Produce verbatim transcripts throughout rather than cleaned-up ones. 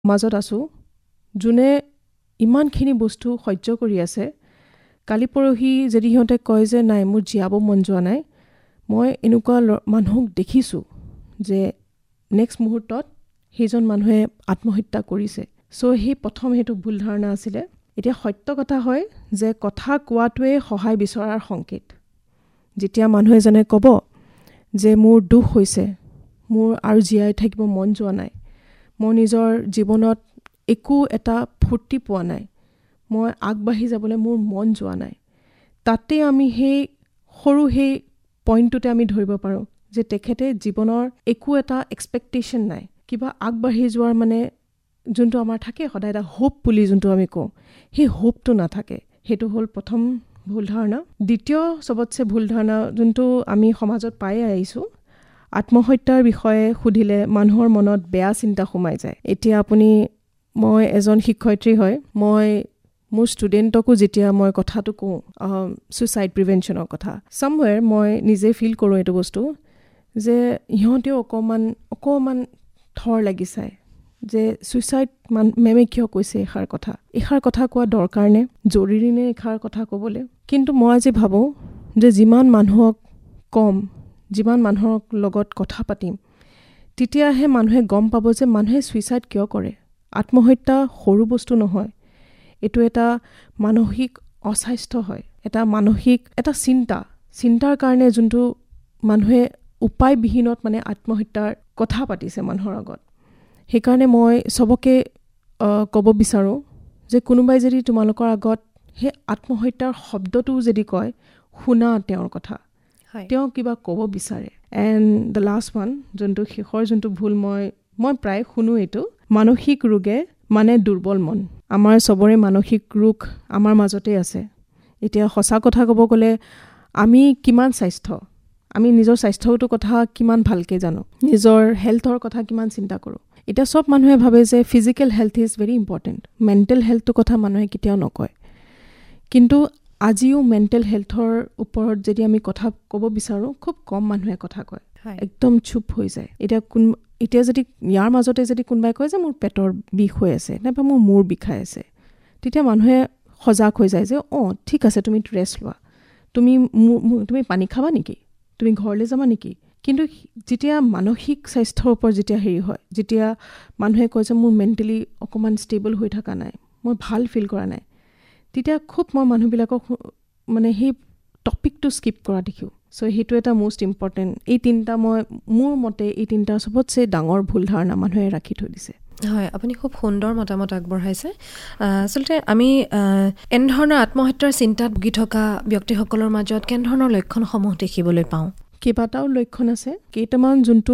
মাজত আছোঁ যোনে ইমানখিনি বস্তু সহ্য কৰি আছে। কালি পৰহি যদি সিহঁতে কয় যে নাই মোৰ জীয়াব মন যোৱা নাই, মই এনেকুৱা মানুহক দেখিছোঁ যে নেক্সট মুহূৰ্তত সেইজন মানুহে আত্মহত্যা কৰিছে। চ' সেই প্ৰথম সেইটো ভুল ধাৰণা আছিলে। এতিয়া সত্য কথা হয় যে কথা কোৱাটোৱে সহায় বিচৰাৰ সংকেত। যেতিয়া মানুহ এজনে ক'ব যে মোৰ দুখ হৈছে, মোৰ আৰু জীয়াই থাকিব মন যোৱা নাই, মই নিজৰ জীৱনত একো এটা ফূৰ্তি পোৱা নাই, মই আগবাঢ়ি যাবলৈ মোৰ মন যোৱা নাই, তাতে আমি সেই সৰু সেই পইণ্টটোতে আমি ধৰিব পাৰোঁ যে তেখেতে জীৱনৰ একো এটা এক্সপেক্টেশ্যন নাই, কিবা আগবাঢ়ি যোৱাৰ মানে যোনটো আমাৰ থাকে সদায় এটা হোপ বুলি যোনটো আমি কওঁ, সেই হোপটো নাথাকে। সেইটো হ'ল প্ৰথম ভুল ধাৰণা। দ্বিতীয় চবতছে ভুল ধাৰণা যোনটো আমি সমাজত পাই আহিছোঁ, আত্মহত্যাৰ বিষয়ে সুধিলে মানুহৰ মনত বেয়া চিন্তা সোমাই যায়। এতিয়া আপুনি মই এজন শিক্ষয়িত্ৰী হয়, মই মোৰ ষ্টুডেণ্টকো যেতিয়া মই কথাটো কওঁ ছুইচাইড প্ৰিভেনশ্যনৰ কথা, চামৱেৰ মই নিজে ফিল কৰোঁ এইটো বস্তু যে সিহঁতেও অকণমান অকণমান থৰ লাগি চায় যে ছুইচাইড মান মেমে কিয় কৈছে এষাৰ কথা, এষাৰ কথা কোৱা দৰকাৰ নে, জৰুৰী নে এষাৰ কথা ক'বলৈ। কিন্তু মই আজি ভাবোঁ যে যিমান মানুহক কম, যিমান মানুহৰ লগত কথা পাতিম, তেতিয়াহে মানুহে গম পাব যে মানুহে ছুইচাইড কিয় কৰে। আত্মহত্যা সৰু বস্তু নহয়, এইটো এটা মানসিক অস্বাস্থ্য হয়, এটা মানসিক এটা চিন্তা চিন্তাৰ কাৰণে যোনটো মানুহে উপায়বিহীনত মানে আত্মহত্যাৰ কথা পাতিছে মানুহৰ আগত। সেইকাৰণে মই চবকে ক'ব বিচাৰোঁ যে কোনোবাই যদি তোমালোকৰ আগত সেই আত্মহত্যাৰ শব্দটো যদি কয়, শুনা তেওঁৰ কথা, তেওঁ কিবা ক'ব বিচাৰে। এণ্ড দ্য লাষ্ট ওৱান যোনটো শেষৰ যোনটো ভুল মই মই প্ৰায় শুনো, এইটো মানসিক ৰোগে মানে দুৰ্বল মন। আমাৰ চবৰে মানসিক ৰোগ আমাৰ মাজতে আছে। এতিয়া সঁচা কথা ক'ব গ'লে আমি কিমান স্বাস্থ্য, আমি নিজৰ স্বাস্থ্যটোৰ কথা কিমান ভালকৈ জানো, নিজৰ হেল্থৰ কথা কিমান চিন্তা কৰোঁ। এতিয়া চব মানুহে ভাবে যে physical health is very important, mental হেল্থটোৰ কথা মানুহে কেতিয়াও নকয়। কিন্তু আজিও মেণ্টেল হেল্থৰ ওপৰত যদি আমি কথা ক'ব বিচাৰোঁ, খুব কম মানুহে কথা কয়, একদম চুপ হৈ যায়। এতিয়া কোন এতিয়া যদি ইয়াৰ মাজতে যদি কোনোবাই কয় যে মোৰ পেটৰ বিষ হৈ আছে নাইবা মোৰ মূৰ বিষাই আছে, তেতিয়া মানুহে সজাগ হৈ যায় যে অঁ ঠিক আছে, তুমি ৰেষ্ট লোৱা, তুমি তুমি পানী খাবা নেকি, তুমি ঘৰলৈ যাবা নেকি। কিন্তু যেতিয়া মানসিক স্বাস্থ্যৰ ওপৰত যেতিয়া হেৰি হয়, যেতিয়া মানুহে কয় যে মোৰ মেণ্টেলি অকণমান ষ্টেবল হৈ থকা নাই, মই ভাল ফিল কৰা নাই, তেতিয়া খুব মই মানুহবিলাকক মানে সেই টপিকটো স্কিপ কৰা দেখিও। চ' সেইটো এটা মষ্ট ইম্পৰ্টেণ্ট। এই তিনিটা মই মোৰ মতে এই তিনিটা চবতছে ডাঙৰ ভুল ধাৰণা মানুহে ৰাখি থৈ দিছে। হয়, আপুনি খুব সুন্দৰ মতামত আগবঢ়াইছে। আচলতে আমি এনেধৰণৰ আত্মহত্যাৰ চিন্তাত ভুগি থকা ব্যক্তিসকলৰ মাজত কেনেধৰণৰ লক্ষণসমূহ দেখিবলৈ পাওঁ? কেইবাটাও লক্ষণ আছে। কেইটামান যোনটো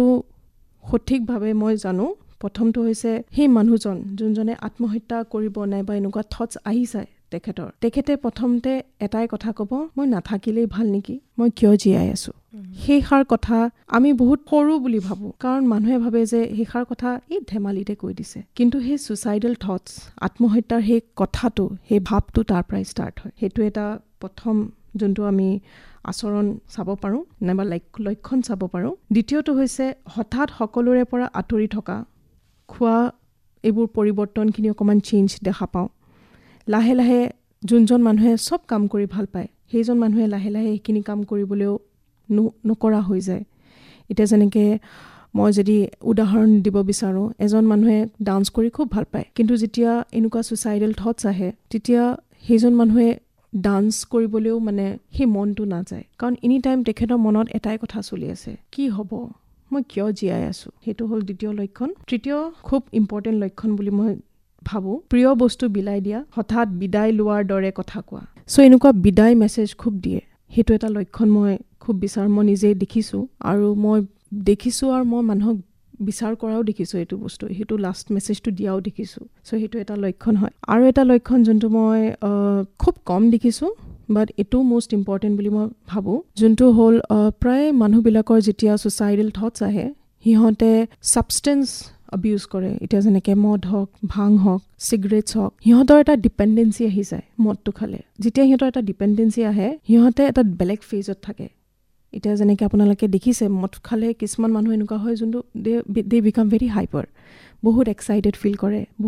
সঠিকভাৱে মই জানো, প্ৰথমটো হৈছে সেই মানুহজন যোনজনে আত্মহত্যা কৰিব নাইবা এনেকুৱা থটছ আহি যায় তেখেতৰ, তেখেতে প্ৰথমতে এটাই কথা ক'ব, মই নাথাকিলেই ভাল নেকি, মই কিয় জীয়াই আছোঁ। সেইষাৰ কথা আমি বহুত সৰু বুলি ভাবোঁ, কাৰণ মানুহে ভাবে যে সেইষাৰ কথা এই ধেমালিতে কৈ দিছে। কিন্তু সেই ছুইচাইডেল থটছ, আত্মহত্যাৰ সেই কথাটো, সেই ভাৱটো তাৰ পৰাই ষ্টাৰ্ট হয়। সেইটো এটা প্ৰথম যোনটো আমি আচৰণ চাব পাৰোঁ নাইবা লক্ষণ চাব পাৰোঁ। দ্বিতীয়টো হৈছে হঠাৎ সকলোৰে পৰা আঁতৰি থকা, খোৱা এইবোৰ পৰিৱৰ্তনখিনি অকণমান চেঞ্জ দেখা পাওঁ। লাহে লাহে যোনজন মানুহে চব কাম কৰি ভাল পায়, সেইজন মানুহে লাহে লাহে সেইখিনি কাম কৰিবলৈও নকৰা হৈ যায়। এতিয়া যেনেকৈ মই যদি উদাহৰণ দিব বিচাৰোঁ, এজন মানুহে ডান্স কৰি খুব ভাল পায়, কিন্তু যেতিয়া এনেকুৱা ছুইচাইডেল থটছ আহে, তেতিয়া সেইজন মানুহে ডান্স কৰিবলৈও মানে সেই মনটো নাযায়, কাৰণ এনি টাইম তেখেতৰ মনত এটাই কথা চলি আছে, কি হ'ব, মই কিয় জীয়াই আছোঁ। সেইটো হ'ল দ্বিতীয় লক্ষণ। তৃতীয় খুব ইম্পৰ্টেণ্ট লক্ষণ বুলি মই ভাবোঁ, প্ৰিয় বস্তু বিলাই দিয়া, হঠাৎ বিদায় লোৱাৰ দৰে কথা কোৱা। চ' এনেকুৱা বিদায় মেছেজ খুব দিয়ে, সেইটো এটা লক্ষণ মই খুব বিচাৰোঁ, মই নিজে দেখিছোঁ আৰু মই দেখিছোঁ আৰু মই মানুহক বিচাৰ কৰাও দেখিছোঁ এইটো বস্তু, সেইটো লাষ্ট মেছেজটো দিয়াও দেখিছোঁ। চ' সেইটো এটা লক্ষণ হয়। আৰু এটা লক্ষণ যোনটো মই খুব কম দেখিছোঁ, বাট এইটো মষ্ট ইম্পৰ্টেণ্ট বুলি মই ভাবোঁ, যোনটো হ'ল প্ৰায় মানুহবিলাকৰ যেতিয়া ছুইচাইডেল থটছ আহে, সিহঁতে ছাবষ্টেন্স অবিউজ কৰে। এতিয়া যেনেকৈ মদ হওক, ভাং হওক, চিগাৰেটছ হওক, সিহঁতৰ এটা ডিপেণ্ডেঞ্চি আহি যায় মদটো খালে। যেতিয়া সিহঁতৰ এটা ডিপেণ্ডেঞ্চি আহে, সিহঁতে এটা বেলেগ ফেজত থাকে, এতিয়া যেনেকৈ আপোনালোকে দেখিছে মদ খালে কিছুমান মানুহ এনেকুৱা হয় যোনটো দে দে বিকাম ভেৰি হাইপাৰ, বহুত এক্সাইটেড ফিল কৰে,